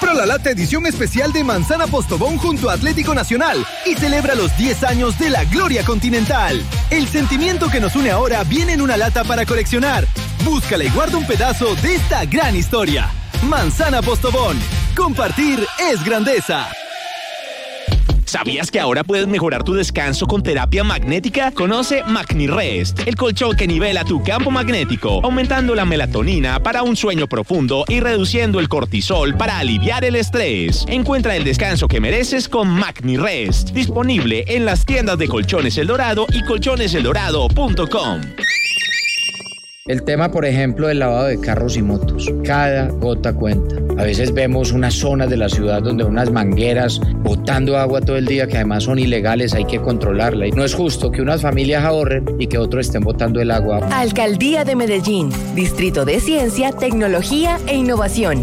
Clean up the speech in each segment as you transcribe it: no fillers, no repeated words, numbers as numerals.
Compra la lata edición especial de Manzana Postobón junto a Atlético Nacional y celebra los 10 años de la gloria continental. El sentimiento que nos une ahora viene en una lata para coleccionar. Búscala y guarda un pedazo de esta gran historia. Manzana Postobón. Compartir es grandeza. ¿Sabías que ahora puedes mejorar tu descanso con terapia magnética? Conoce MagniRest, el colchón que nivela tu campo magnético, aumentando la melatonina para un sueño profundo y reduciendo el cortisol para aliviar el estrés. Encuentra el descanso que mereces con MagniRest, disponible en las tiendas de Colchones El Dorado y colchoneseldorado.com. El tema, por ejemplo, del lavado de carros y motos. Cada gota cuenta. A veces vemos unas zonas de la ciudad donde unas mangueras botando agua todo el día que además son ilegales, hay que controlarla. Y no es justo que unas familias ahorren y que otros estén botando el agua. Alcaldía de Medellín, Distrito de Ciencia, Tecnología e Innovación.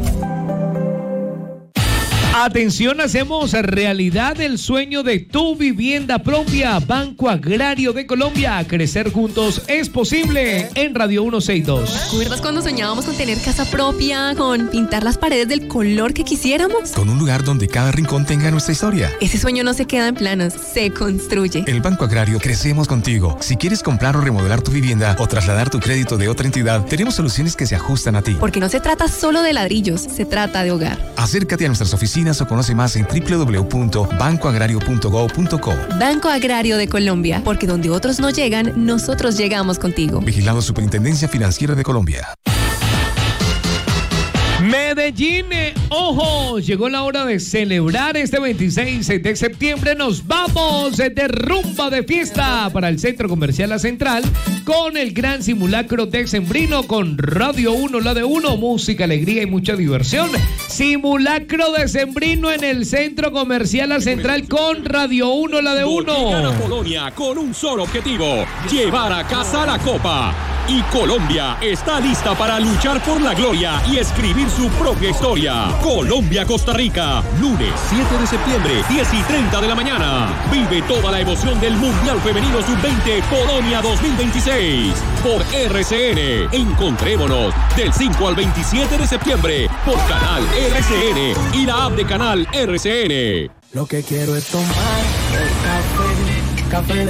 Atención, hacemos realidad el sueño de tu vivienda propia. Banco Agrario de Colombia. Crecer juntos es posible. En Radio 162. ¿Recuerdas cuando soñábamos con tener casa propia, con pintar las paredes del color que quisiéramos? Con un lugar donde cada rincón tenga nuestra historia. Ese sueño no se queda en planos, se construye. En el Banco Agrario crecemos contigo. Si quieres comprar o remodelar tu vivienda o trasladar tu crédito de otra entidad, tenemos soluciones que se ajustan a ti. Porque no se trata solo de ladrillos, se trata de hogar. Acércate a nuestras oficinas o conoce más en www.bancoagrario.go.co. Banco Agrario de Colombia, porque donde otros no llegan, nosotros llegamos contigo. Vigilado Superintendencia Financiera de Colombia. Medellín, ojo, llegó la hora de celebrar este 26 de septiembre. Nos vamos de rumba de fiesta para el Centro Comercial La Central con el gran simulacro decembrino con Radio 1, la de 1, música, alegría y mucha diversión. Simulacro decembrino en el Centro Comercial La Central con Radio 1, la de 1. Gana Polonia con un solo objetivo, llevar a casa la copa. Y Colombia está lista para luchar por la gloria y escribir su propia historia. Colombia-Costa Rica, lunes 7 de septiembre, 10:30 de la mañana. Vive toda la emoción del Mundial Femenino Sub-20 Polonia 2026 por RCN. Encontrémonos del 5 al 27 de septiembre por Canal RCN y la app de Canal RCN. Lo que quiero es tomar café de